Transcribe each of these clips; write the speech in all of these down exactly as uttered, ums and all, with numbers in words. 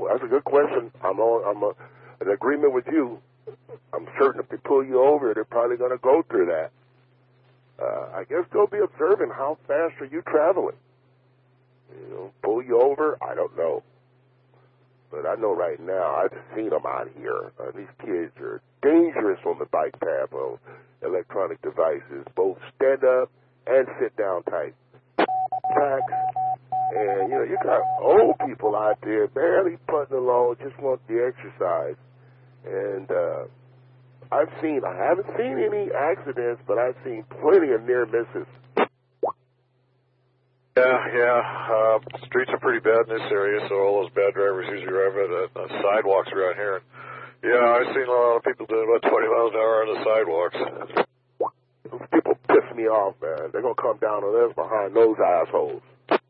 that's a good question. I'm on. I'm a, in agreement with you. I'm certain if they pull you over, they're probably going to go through that. Uh, I guess they'll be observing how fast are you traveling. You know, pull you over? I don't know. But I know right now, I've seen them out here. Uh, these kids are dangerous on the bike path of electronic devices, both stand up and sit down type packs. And, you know, you got old people out there barely putting along, just want the exercise. And uh, I've seen, I haven't seen any accidents, but I've seen plenty of near misses. Yeah, yeah. Uh, streets are pretty bad in this area, so all those bad drivers usually drive at uh, sidewalks around here. Yeah, I've seen a lot of people doing about twenty miles an hour on the sidewalks. Those people piss me off, man. They're going to come down on us behind those assholes.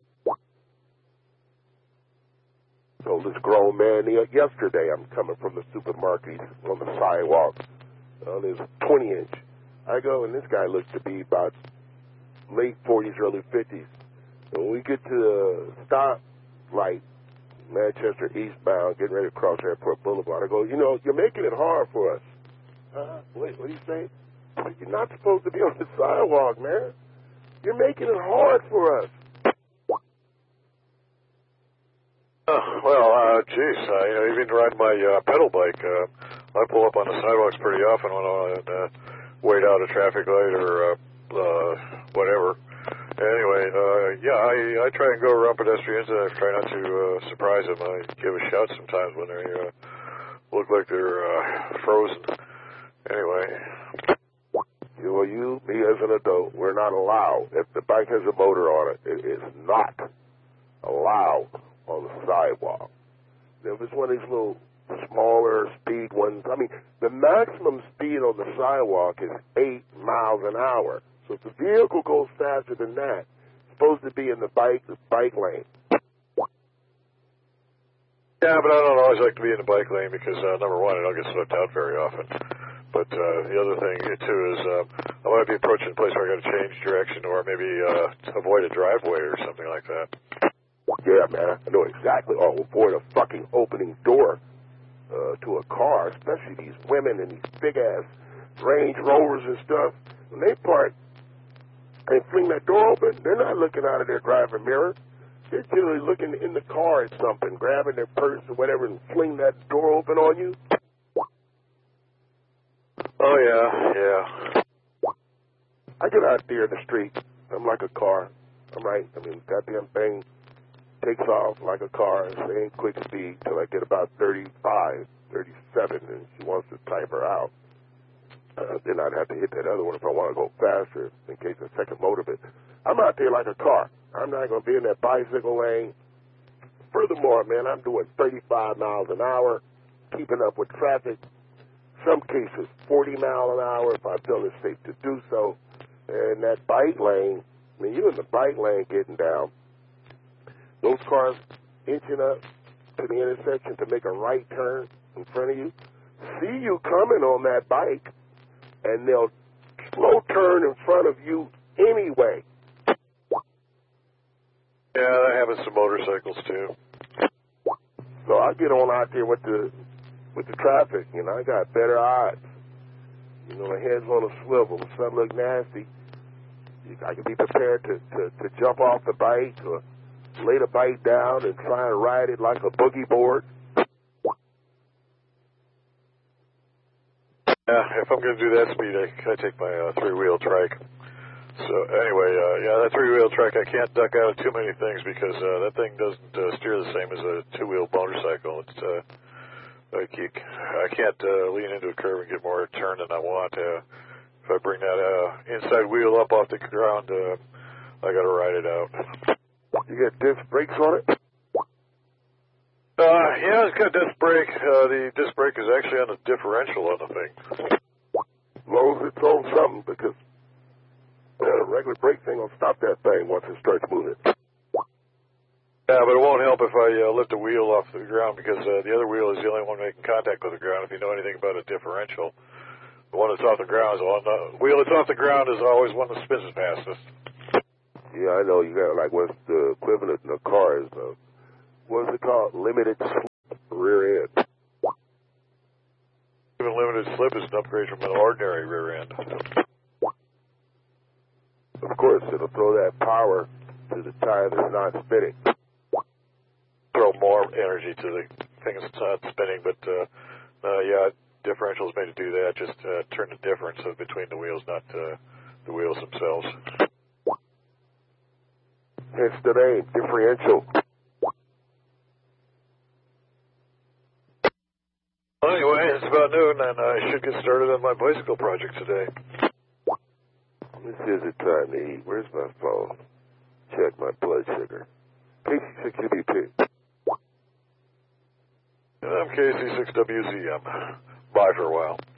So this grown man, yesterday I'm coming from the supermarket on the sidewalk on his twenty inch. I go, and this guy looks to be about late forties, early fifties. When we get to the stop light, Manchester eastbound, getting ready to cross Airport Boulevard, I go, you know, you're making it hard for us. Uh, wait, what do you say? You're not supposed to be on the sidewalk, man. You're making it hard for us. Uh, well, uh, geez, uh, you know, even riding my uh, pedal bike, uh, I pull up on the sidewalks pretty often when I uh, wait out a traffic light or uh, uh, whatever. Anyway, uh, yeah, I, I try and go around pedestrians, and I try not to uh, surprise them. I give a shout sometimes when they uh, look like they're uh, frozen. Anyway. You know, you, me as an adult, we're not allowed. If the bike has a motor on it, it is not allowed on the sidewalk. If it's one of these little smaller speed ones, I mean, the maximum speed on the sidewalk is eight miles an hour. So if the vehicle goes faster than that, it's supposed to be in the bike the bike lane. Yeah, but I don't always like to be in the bike lane because, uh, number one, I don't get swept out very often. But uh, the other thing, too, is uh, I want to be approaching a place where I got to change direction or maybe uh, avoid a driveway or something like that. Yeah, man, I know exactly. Oh, avoid a fucking opening door uh, to a car, especially these women and these big-ass Range Rovers and stuff. When they park and fling that door open, they're not looking out of their driver mirror. They're generally looking in the car at something, grabbing their purse or whatever and fling that door open on you. Oh, yeah, yeah. I get out there in the street. I'm like a car. I'm right. I mean, goddamn thing takes off like a car at same quick speed till I get about thirty-five, thirty-seven, and she wants to type her out. Uh, then I'd have to hit that other one if I want to go faster in case the second motor bit. I'm out there like a car. I'm not going to be in that bicycle lane. Furthermore, man, I'm doing thirty-five miles an hour, keeping up with traffic. Some cases, forty miles an hour if I feel it's safe to do so. And that bike lane, I mean, you're in the bike lane getting down. Those cars inching up to the intersection to make a right turn in front of you, see you coming on that bike, and they'll slow turn in front of you anyway. Yeah, that happens to motorcycles, too. So I get on out there with the with the traffic, you know, I got better odds. You know, my head's on a swivel. If something look nasty, I can be prepared to, to, to jump off the bike or lay the bike down and try and ride it like a boogie board. Yeah, if I'm going to do that speed, I, I take my uh, three-wheel trike. So anyway, uh, yeah, that three-wheel trike, I can't duck out of too many things because uh, that thing doesn't uh, steer the same as a two-wheel motorcycle. It's uh, I, keep, I can't uh, lean into a curve and get more turn than I want. Uh, if I bring that uh, inside wheel up off the ground, uh, I got to ride it out. You got disc brakes on it? Uh, yeah, it's got disc brake. Uh, the disc brake is actually on the differential on the thing. As long as it's on something, because uh, a regular brake thing will stop that thing once it starts moving. Yeah, but it won't help if I uh, lift a wheel off the ground because uh, the other wheel is the only one making contact with the ground. If you know anything about a differential, the one that's off the ground is on the wheel that's off the ground is always one that spins fastest. Yeah, I know. You got like what's the equivalent in a car is uh, what's it called? Limited slip slip is an upgrade from an ordinary rear end. Of course, it'll throw that power to the tire that's not spinning. Throw more energy to the thing that's not spinning, but uh, uh, yeah, differentials made to do that. Just uh, turn the difference between the wheels, not uh, the wheels themselves. Hence the name, differential. Anyway, it's about noon, and I should get started on my bicycle project today. This is the time to eat. Where's my phone? Check my blood sugar. K C six U B P. I'm K C six W Z M. Bye for a while.